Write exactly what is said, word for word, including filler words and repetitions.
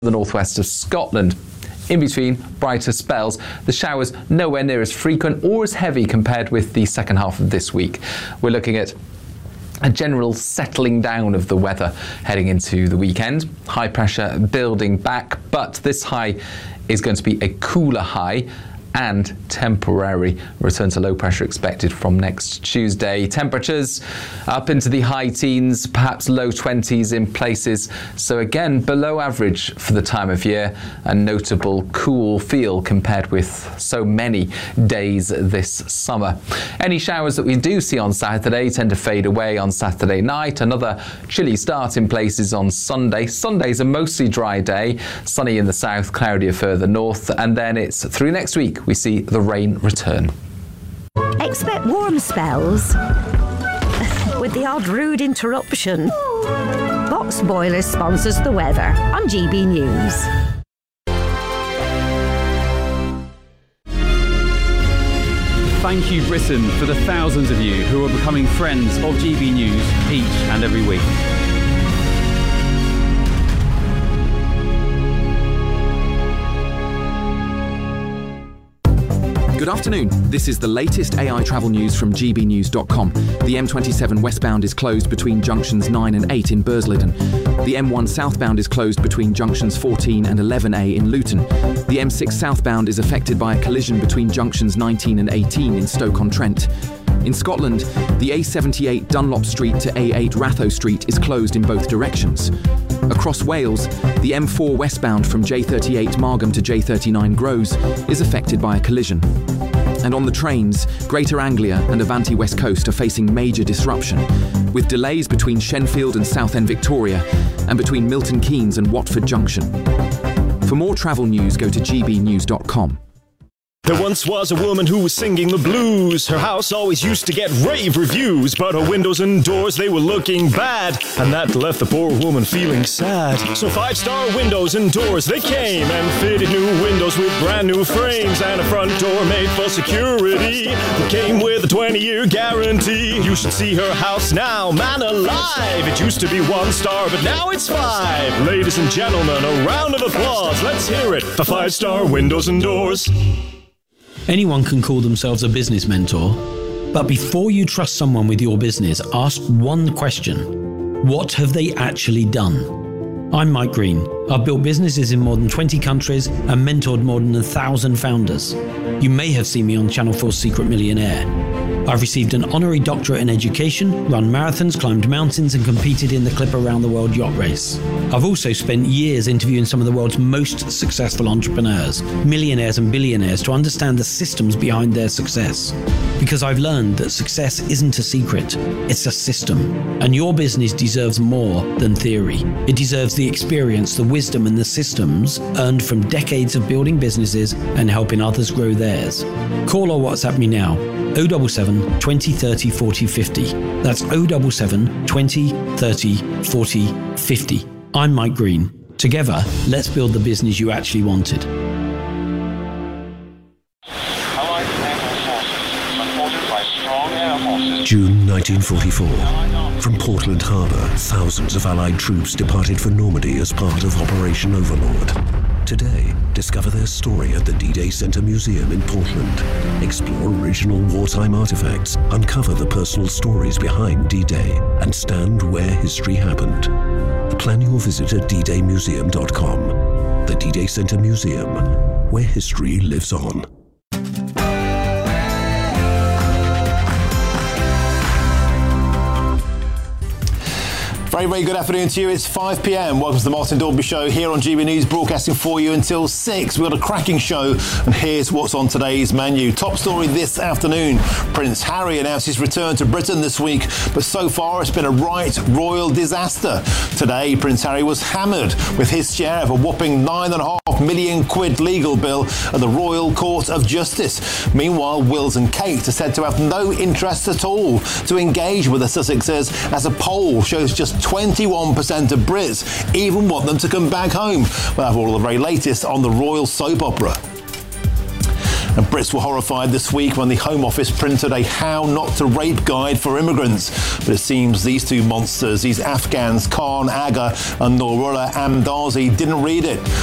the northwest of Scotland. In between brighter spells, the showers nowhere near as frequent or as heavy compared with the second half of this week. We're looking at a general settling down of the weather heading into the weekend. High pressure building back, but this high is going to be a cooler high and temporary. Return to low pressure expected from next Tuesday. Temperatures up into the high teens, perhaps low twenties in places. So again, below average for the time of year. A notable cool feel compared with so many days this summer. Any showers that we do see on Saturday tend to fade away on Saturday night. Another chilly start in places on Sunday. Sunday's a mostly dry day. Sunny in the south, cloudier further north. And then it's through next week we see the rain return. Expect warm spells with the odd rude interruption. Box Boilers sponsors the weather on G B News. Thank you, Britain, for the thousands of you who are becoming friends of G B News each and every week. Good afternoon. This is the latest A I travel news from G B news dot com. The M twenty-seven westbound is closed between junctions nine and eight in Bursleden. The M one southbound is closed between junctions fourteen and eleven A in Luton. The M six southbound is affected by a collision between junctions nineteen and eighteen in Stoke-on-Trent. In Scotland, the A seventy-eight Dunlop Street to A eight Ratho Street is closed in both directions. Across Wales, the M four westbound from J thirty-eight Margam to J thirty-nine Grows is affected by a collision. And on the trains, Greater Anglia and Avanti West Coast are facing major disruption, with delays between Shenfield and Southend Victoria and between Milton Keynes and Watford Junction. For more travel news, go to G B news dot com. There once was a woman who was singing the blues. Her house always used to get rave reviews, but her windows and doors, they were looking bad, and that left the poor woman feeling sad. So five-star windows and doors, they came and fitted new windows with brand new frames and a front door made for security that came with a twenty-year guarantee. You should see her house now, man alive. It used to be one star, but now it's five. Ladies and gentlemen, a round of applause. Let's hear it for five-star windows and doors. Anyone can call themselves a business mentor, but before you trust someone with your business, ask one question. What have they actually done? I'm Mike Green. I've built businesses in more than twenty countries and mentored more than a thousand founders. You may have seen me on Channel four's Secret Millionaire. I've received an honorary doctorate in education, run marathons, climbed mountains, and competed in the Clipper Round the World yacht race. I've also spent years interviewing some of the world's most successful entrepreneurs, millionaires and billionaires, to understand the systems behind their success. Because I've learned that success isn't a secret, it's a system. And your business deserves more than theory. It deserves the experience, the wisdom, and the systems earned from decades of building businesses and helping others grow theirs. Call or WhatsApp me now. oh seven seven, twenty, thirty, forty, fifty. That's oh seven seven, twenty, thirty, forty, fifty. I'm Mike Green. Together, let's build the business you actually wanted. June nineteen forty-four. From Portland Harbour, thousands of Allied troops departed for Normandy as part of Operation Overlord. Today, discover their story at the D-Day Center Museum in Portland. Explore original wartime artifacts, uncover the personal stories behind D-Day, and stand where history happened. Plan your visit at d day museum dot com. The D-Day Center Museum, where history lives on. Very, very good afternoon to you. It's five p.m. Welcome to the Martin Dalby Show here on G B News, broadcasting for you until six. We've got a cracking show, and here's what's on today's menu. Top story this afternoon. Prince Harry announced his return to Britain this week, but so far it's been a right royal disaster. Today, Prince Harry was hammered with his share of a whopping nine and a half million quid legal bill at the Royal Court of Justice. Meanwhile, Wills and Kate are said to have no interest at all to engage with the Sussexes, as a poll shows just twenty-one percent of Brits even want them to come back home. We'll have all the very latest on the royal soap opera. And Brits were horrified this week when the Home Office printed a how not to rape guide for immigrants. But it seems these two monsters, these Afghans, Khan Aga and Nourullah Amdazi, didn't read it.